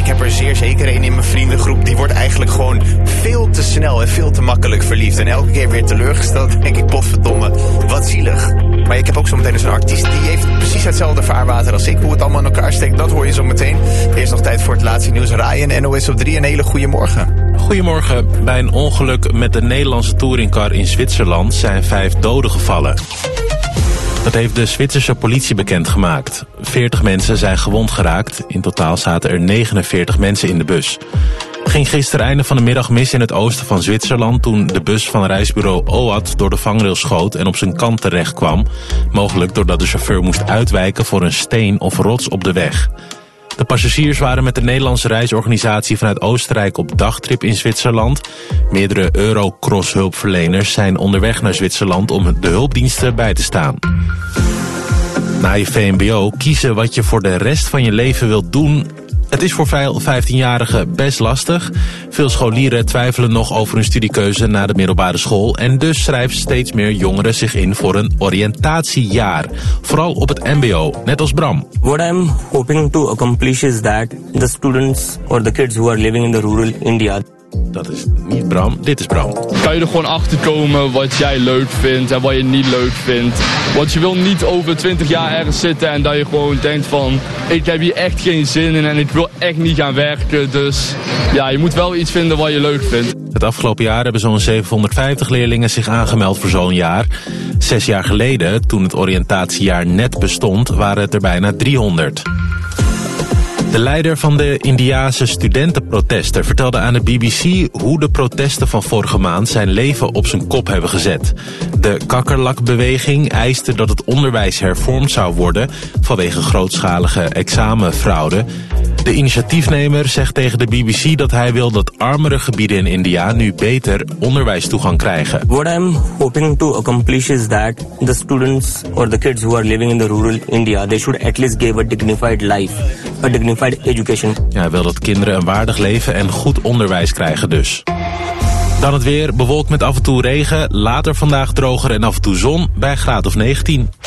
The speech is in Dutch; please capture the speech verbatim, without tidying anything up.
ik heb er zeer zeker een in mijn vriendengroep. Die wordt eigenlijk gewoon veel te snel en veel te makkelijk verliefd. En elke keer weer teleurgesteld. Denk ik, potverdomme, wat zielig. Maar ik heb ook zo meteen dus een artiest die heeft precies hetzelfde vaarwater als ik. Hoe het allemaal in elkaar steekt, dat hoor je zo meteen. Eerst nog tijd voor het laatste nieuws. Ryan, N O S op drie, een hele goede morgen. Goedemorgen. Bij een ongeluk met de Nederlandse touringcar in Zwitserland zijn vijf doden gevallen. Dat heeft de Zwitserse politie bekendgemaakt. veertig mensen zijn gewond geraakt. In totaal zaten er negenenveertig mensen in de bus. Het ging gisteren einde van de middag mis in het oosten van Zwitserland toen de bus van reisbureau O A T door de vangrail schoot en op zijn kant terecht kwam. Mogelijk doordat de chauffeur moest uitwijken voor een steen of rots op de weg. De passagiers waren met de Nederlandse reisorganisatie vanuit Oostenrijk op dagtrip in Zwitserland. Meerdere Eurocross-hulpverleners zijn onderweg naar Zwitserland om de hulpdiensten bij te staan. Na je V M B O kiezen wat je voor de rest van je leven wilt doen. Het is voor veel vijftienjarigen best lastig. Veel scholieren twijfelen nog over hun studiekeuze na de middelbare school. En dus schrijven steeds meer jongeren zich in voor een oriëntatiejaar. Vooral op het M B O, net als Bram. What I'm hoping to accomplish is that the students or the kids who are living in the rural India. Dat is niet Bram, dit is Bram. Kan je er gewoon achter komen wat jij leuk vindt en wat je niet leuk vindt. Want je wil niet over twintig jaar ergens zitten en dat je gewoon denkt van... ik heb hier echt geen zin in en ik wil echt niet gaan werken. Dus ja, je moet wel iets vinden wat je leuk vindt. Het afgelopen jaar hebben zo'n zevenhonderdvijftig leerlingen zich aangemeld voor zo'n jaar. Zes jaar geleden, toen het oriëntatiejaar net bestond, waren het er bijna driehonderd. De leider van de Indiase studentenprotesten vertelde aan de B B C hoe de protesten van vorige maand zijn leven op zijn kop hebben gezet. De kakkerlakbeweging eiste dat het onderwijs hervormd zou worden vanwege grootschalige examenfraude. De initiatiefnemer zegt tegen de B B C dat hij wil dat armere gebieden in India nu beter onderwijstoegang krijgen. What I'm hoping to accomplish is that the students or the kids who are living in the rural India, they should at least give a dignified life, a dignified education. Ja, hij wil dat kinderen een waardig leven en goed onderwijs krijgen dus. Dan het weer, bewolkt met af en toe regen, later vandaag droger en af en toe zon bij een graad of negentien.